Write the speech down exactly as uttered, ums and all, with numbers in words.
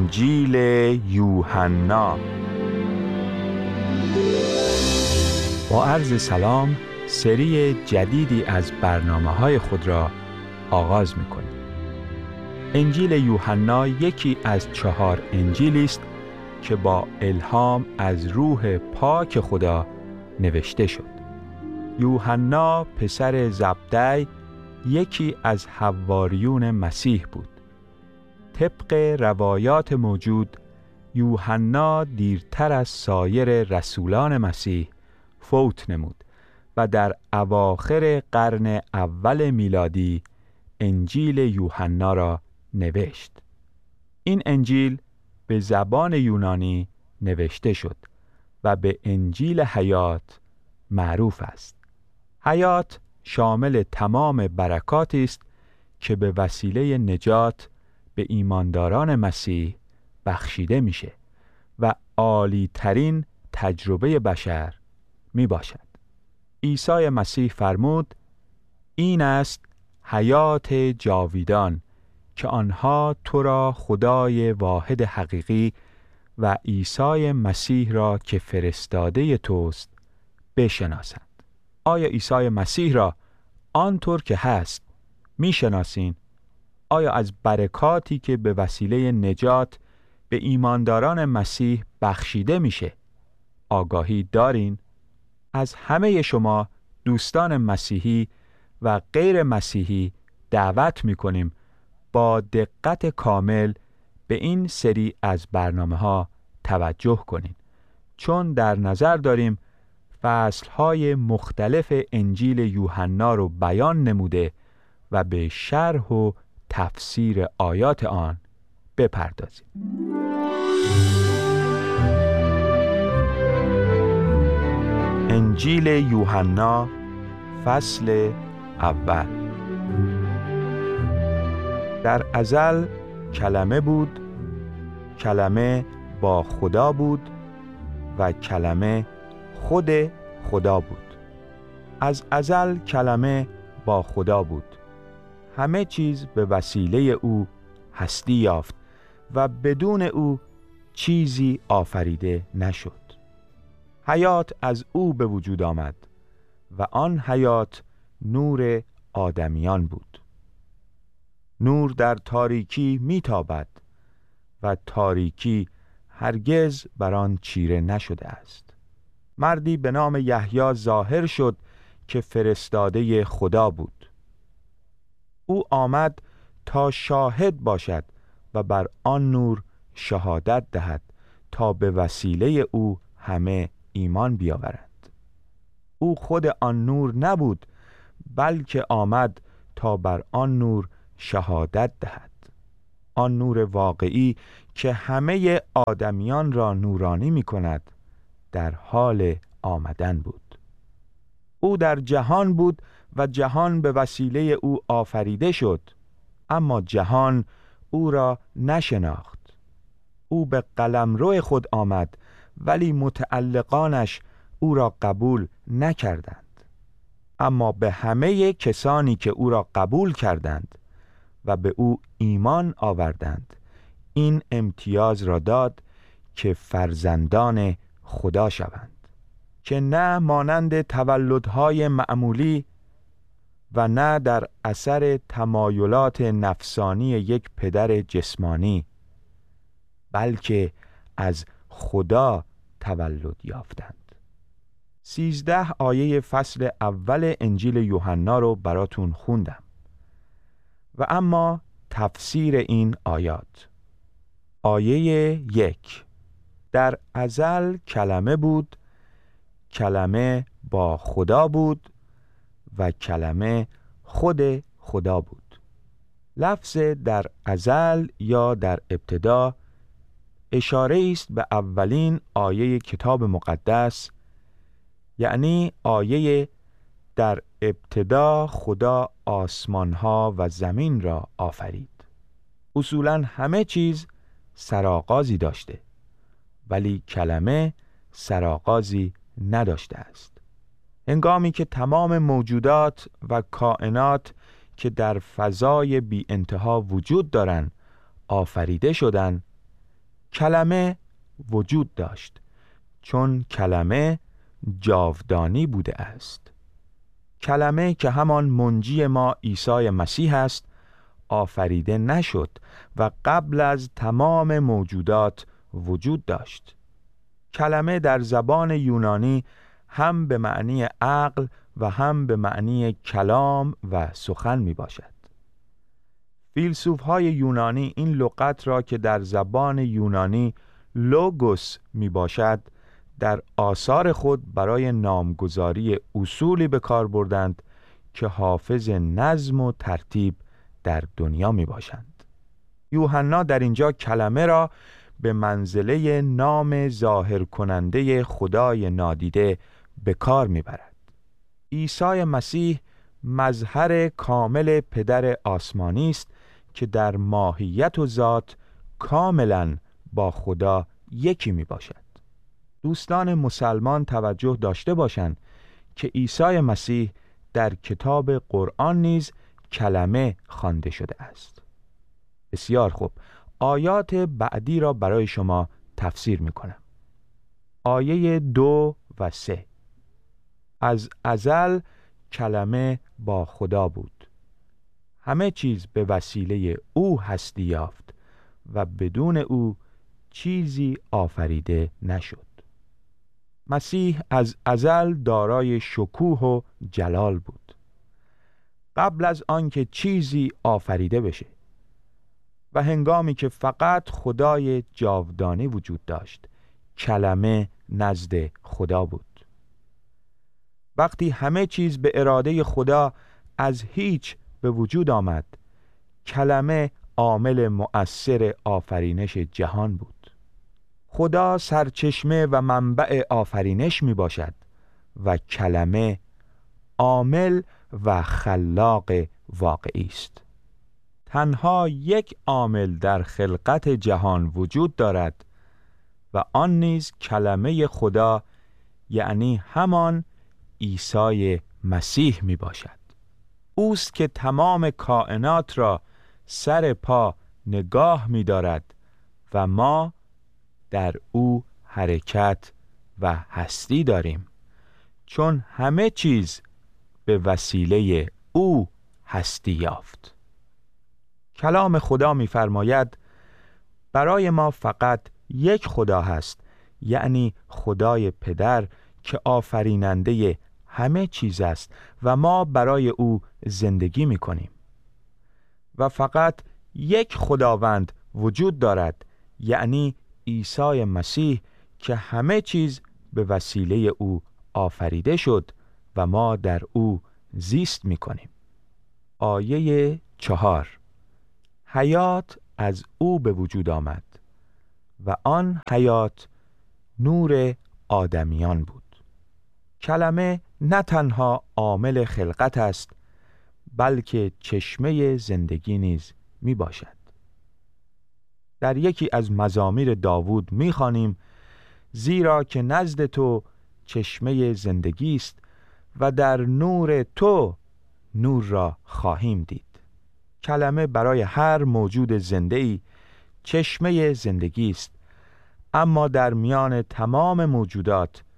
انجیل یوحنا. با عرض سلام، سری جدیدی از برنامه‌های خود را آغاز می‌کنیم. انجیل یوحنا یکی از چهار انجیلی است که با الهام از روح پاک خدا نوشته شد. یوحنا پسر زبدی یکی از حواریون مسیح بود. طبق روایات موجود، یوحنا دیرتر از سایر رسولان مسیح فوت نمود و در اواخر قرن اول میلادی انجیل یوحنا را نوشت. این انجیل به زبان یونانی نوشته شد و به انجیل حیات معروف است. حیات شامل تمام برکاتی است که به وسیله نجات به ایمانداران مسیح بخشیده میشه و عالی ترین تجربه بشر می باشد. عیسی مسیح فرمود: این است حیات جاویدان که آنها تو را خدای واحد حقیقی و عیسی مسیح را که فرستاده توست بشناسند. آیا عیسی مسیح را آنطور که هست می شناسین؟ آیا از برکاتی که به وسیله نجات به ایمانداران مسیح بخشیده میشه آگاهی دارین؟ از همه شما دوستان مسیحی و غیر مسیحی دعوت میکنیم با دقت کامل به این سری از برنامه‌ها توجه کنین، چون در نظر داریم فصل‌های مختلف انجیل یوحنا رو بیان نموده و به شرح و تفسیر آیات آن بپردازیم. انجیل یوحنا فصل اول. در ازل کلمه بود، کلمه با خدا بود و کلمه خود خدا بود. از ازل کلمه با خدا بود. همه چیز به وسیله او هستی یافت و بدون او چیزی آفریده نشد. حیات از او به وجود آمد و آن حیات نور آدمیان بود. نور در تاریکی میتابد و تاریکی هرگز بر آن چیره نشده است. مردی به نام یحیی ظاهر شد که فرستاده خدا بود. او آمد تا شاهد باشد و بر آن نور شهادت دهد تا به وسیله او همه ایمان بیاورند. او خود آن نور نبود، بلکه آمد تا بر آن نور شهادت دهد. آن نور واقعی که همه آدمیان را نورانی می کند در حال آمدن بود. او در جهان بود و جهان به وسیله او آفریده شد، اما جهان او را نشناخت. او به قلمرو خود آمد ولی متعلقانش او را قبول نکردند. اما به همه کسانی که او را قبول کردند و به او ایمان آوردند این امتیاز را داد که فرزندان خدا شوند، که نه مانند تولدهای معمولی و نه در اثر تمایلات نفسانی یک پدر جسمانی، بلکه از خدا تولد یافتند. سیزده آیه فصل اول انجیل یوحنا رو براتون خوندم و اما تفسیر این آیات. آیه یک: در ازل کلمه بود، کلمه با خدا بود و کلمه خود خدا بود. لفظ در ازل یا در ابتدا اشاره است به اولین آیه کتاب مقدس، یعنی آیه در ابتدا خدا آسمانها و زمین را آفرید. اصولاً همه چیز سرآغازی داشته، ولی کلمه سرآغازی نداشته است. هنگامی که تمام موجودات و کائنات که در فضای بی انتها وجود دارند آفریده شدند، کلمه وجود داشت، چون کلمه جاودانی بوده است. کلمه که همان منجی ما عیسی مسیح است، آفریده نشد و قبل از تمام موجودات وجود داشت. کلمه در زبان یونانی هم به معنی عقل و هم به معنی کلام و سخن می باشد. فیلسوف‌های یونانی این لغت را که در زبان یونانی لوگوس می باشد، در آثار خود برای نامگذاری اصولی به کار بردند که حافظ نظم و ترتیب در دنیا می باشند. یوحنا در اینجا کلمه را به منزله نام ظاهر کننده خدای نادیده به کار می برد. عیسی مسیح مظهر کامل پدر آسمانی است که در ماهیت و ذات کاملا با خدا یکی می باشد. دوستان مسلمان توجه داشته باشند که عیسی مسیح در کتاب قرآن نیز کلمه خوانده شده است. بسیار خوب، آیات بعدی را برای شما تفسیر می کنم. آیه دو و سه: از ازل کلمه با خدا بود، همه چیز به وسیله او هستی یافت و بدون او چیزی آفریده نشد. مسیح از ازل دارای شکوه و جلال بود، قبل از آنکه چیزی آفریده بشه، و هنگامی که فقط خدای جاودانی وجود داشت، کلمه نزد خدا بود. وقتی همه چیز به اراده خدا از هیچ به وجود آمد، کلمه عامل مؤثر آفرینش جهان بود. خدا سرچشمه و منبع آفرینش می باشد و کلمه عامل و خلاق واقعی است. تنها یک عامل در خلقت جهان وجود دارد و آن نیز کلمه خدا، یعنی همان عیسی مسیح می باشد. اوست که تمام کائنات را سر پا نگاه می دارد و ما در او حرکت و هستی داریم، چون همه چیز به وسیله او هستی یافت. کلام خدا می‌فرماید برای ما فقط یک خدا هست، یعنی خدای پدر که آفریننده همه چیز است و ما برای او زندگی می‌کنیم. و فقط یک خداوند وجود دارد، یعنی عیسی مسیح که همه چیز به وسیله او آفریده شد و ما در او زیست می‌کنیم. آیه چهار: حیات از او به وجود آمد و آن حیات نور آدمیان بود. کلمه نه تنها عامل خلقت است، بلکه چشمه زندگی نیز می باشد. در یکی از مزامیر داوود می خوانیم: زیرا که نزد تو چشمه زندگی است و در نور تو نور را خواهیم دید. کلمه برای هر موجود زنده‌ای چشمه زندگی است، اما در میان تمام موجودات